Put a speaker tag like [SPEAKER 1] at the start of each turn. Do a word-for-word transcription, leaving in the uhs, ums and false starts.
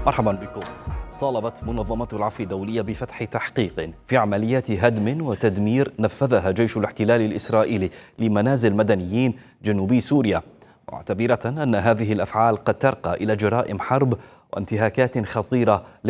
[SPEAKER 1] مرحبا بكم. طالبت منظمة العفو الدولية بفتح تحقيق في عمليات هدم وتدمير نفذها جيش الاحتلال الإسرائيلي لمنازل مدنيين جنوبي سوريا، معتبرة أن هذه الأفعال قد ترقى إلى جرائم حرب وانتهاكات خطيرة